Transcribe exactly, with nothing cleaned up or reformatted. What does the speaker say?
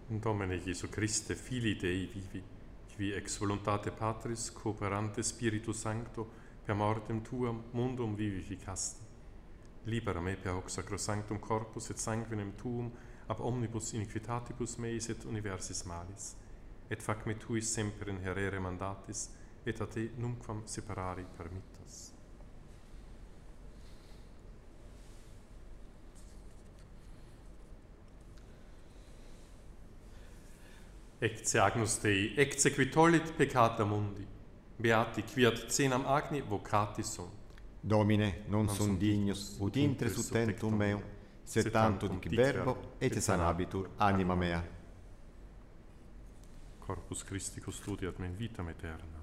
Domine Gesù Christe, Filii Dei vivi, qui ex voluntate Patris cooperante Spiritu Sancto per mortem tuam mundum vivificaste. Libera me per hoc sacrosanctum corpus et sanguinem tuum ab omnibus iniquitatibus meis et universis malis, et fac me tuis semper inherere mandatis, et a te numquam separari permittas. Ecce Agnus Dei, ecce qui tollit peccata mundi, beati quiat cenam agni vocati sunt. Domine, non sum dignus, ut intre su tentum meum, sed tanto dic verbo, et sanabitur anima mea. Corpus Christi custodiat me in vitam aeterna.